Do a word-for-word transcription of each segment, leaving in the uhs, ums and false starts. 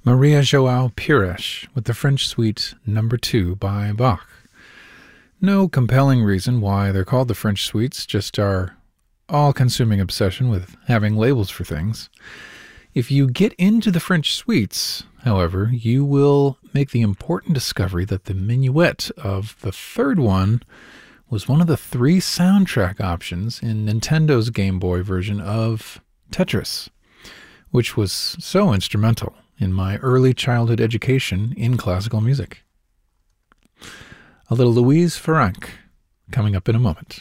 Maria Joao Pires with the French Suite Number two by Bach. No compelling reason why they're called the French Suites, just our all-consuming obsession with having labels for things. If you get into the French Suites, however, you will make the important discovery that the minuet of the third one was one of the three soundtrack options in Nintendo's Game Boy version of Tetris, which was so instrumental in my early childhood education in classical music. A little Louise Farrenc coming up in a moment.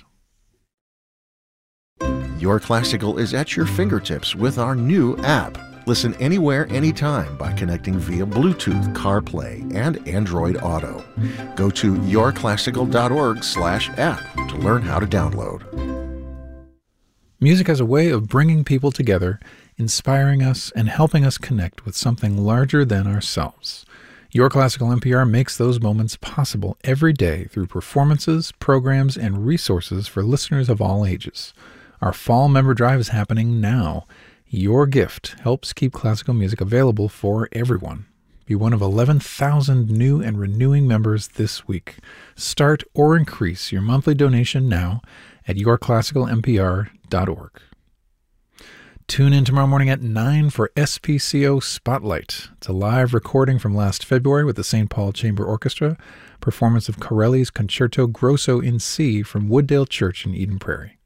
Your Classical is at your fingertips with our new app. Listen anywhere, anytime by connecting via Bluetooth, CarPlay, and Android Auto. Go to yourclassical.org slash app to learn how to download. Music has a way of bringing people together, inspiring us, and helping us connect with something larger than ourselves. Your Classical N P R makes those moments possible every day through performances, programs, and resources for listeners of all ages. Our fall member drive is happening now. Your gift helps keep classical music available for everyone. Be one of eleven thousand new and renewing members this week. Start or increase your monthly donation now at your classical n p r dot org. Tune in tomorrow morning at nine for S P C O Spotlight. It's a live recording from last February with the Saint Paul Chamber Orchestra, performance of Corelli's Concerto Grosso in C from Wooddale Church in Eden Prairie.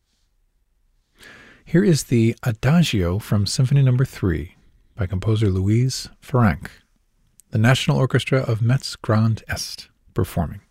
Here is the Adagio from Symphony Number three by composer Louise Farrenc, the National Orchestra of Metz Grand Est performing.